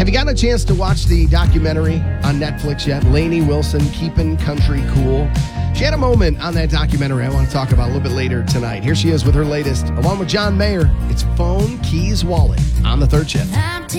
you gotten a chance to watch the documentary on Netflix yet? Lainey Wilson, Keeping Country Cool. She had a moment on that documentary I want to talk about a little bit later tonight. Here she is with her latest, along with John Mayer. It's Phone, Keys, Wallet on the third shift.